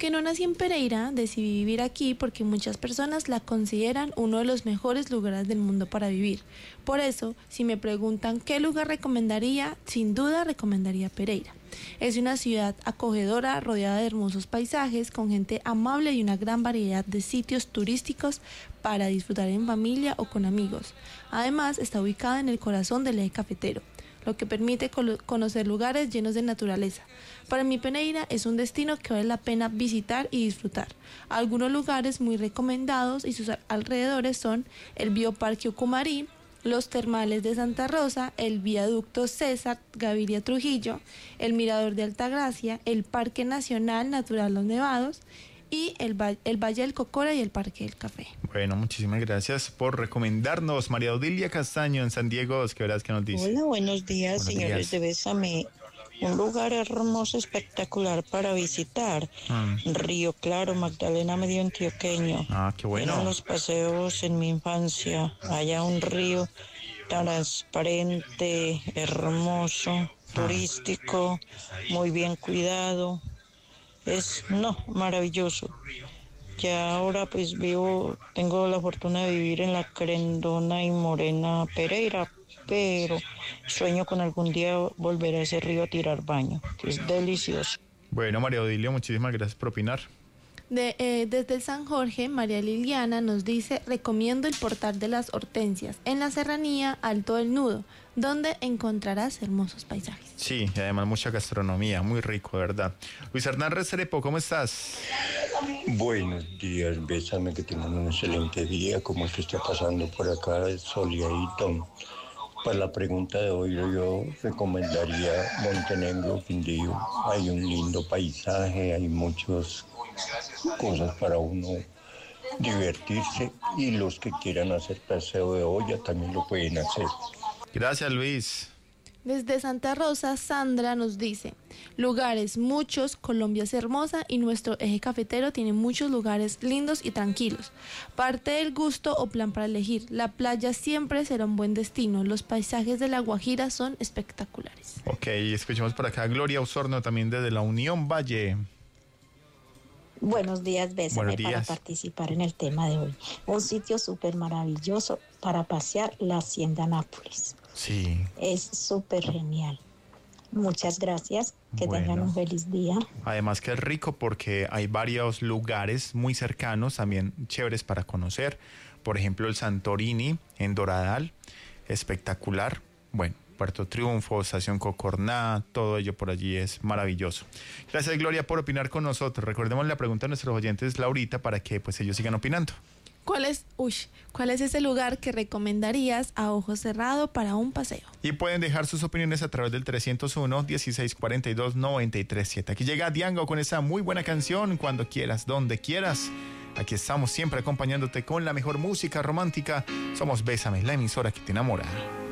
Aunque no nací en Pereira, decidí vivir aquí porque muchas personas la consideran uno de los mejores lugares del mundo para vivir. Por eso, si me preguntan qué lugar recomendaría, sin duda recomendaría Pereira. Es una ciudad acogedora, rodeada de hermosos paisajes, con gente amable y una gran variedad de sitios turísticos para disfrutar en familia o con amigos. Además, está ubicada en el corazón del eje cafetero, lo que permite conocer lugares llenos de naturaleza. Para mí, Pereira es un destino que vale la pena visitar y disfrutar. Algunos lugares muy recomendados y sus alrededores son el Bioparque Ucumarí, los termales de Santa Rosa, el viaducto César Gaviria Trujillo, el mirador de Altagracia, el Parque Nacional Natural Los Nevados y el Valle del Cocora y el Parque del Café. Bueno, muchísimas gracias por recomendarnos. María Odilia Castaño en San Diego, ¿qué verás que nos dice? Hola, buenos días, Buenos señores días. de Bésame. Un lugar hermoso, espectacular para visitar. Río Claro, Magdalena Medio Antioqueño. Qué bueno. Eran los paseos en mi infancia. Allá un río transparente, hermoso, turístico, muy bien cuidado. Maravilloso. Ya ahora pues tengo la fortuna de vivir en la Querendona y Morena Pereira, pero sueño con algún día volver a ese río a tirar baño, que es delicioso. Bueno, María Odilia, muchísimas gracias por opinar. Desde San Jorge, María Liliana nos dice: recomiendo el Portal de las Hortensias, en la serranía Alto del Nudo, donde encontrarás hermosos paisajes. Sí, y además mucha gastronomía, muy rico, de verdad. Luis Hernán Restrepo, ¿cómo estás? Buenos días, Bésame, que tengan un excelente día, como es que está pasando por acá, soleadito. Para la pregunta de hoy, yo recomendaría Montenegro, Quindío. Hay un lindo paisaje, hay muchas cosas para uno divertirse, y los que quieran hacer paseo de olla también lo pueden hacer. Gracias, Luis. Desde Santa Rosa, Sandra nos dice: lugares muchos, Colombia es hermosa y nuestro eje cafetero tiene muchos lugares lindos y tranquilos. Parte del gusto o plan para elegir. La playa siempre será un buen destino. Los paisajes de La Guajira son espectaculares. Ok, escuchemos por acá a Gloria Osorno, también desde la Unión Valle. Buenos días, Bésame, para participar en el tema de hoy. Un sitio súper maravilloso para pasear, la Hacienda Nápoles. Sí. Es súper genial. Muchas gracias, que tengan un feliz día. Además que es rico porque hay varios lugares muy cercanos, también chéveres para conocer. Por ejemplo, el Santorini en Doradal, espectacular. Bueno, Puerto Triunfo, Estación Cocorná, todo ello por allí es maravilloso. Gracias, Gloria, por opinar con nosotros. Recordemos la pregunta a nuestros oyentes, Laurita, para que pues ellos sigan opinando. ¿Cuál es ese lugar que recomendarías a ojo cerrado para un paseo? Y pueden dejar sus opiniones a través del 301-1642-937. Aquí llega Diango con esa muy buena canción, Cuando Quieras, Donde Quieras. Aquí estamos siempre acompañándote con la mejor música romántica. Somos Bésame, la emisora que te enamora.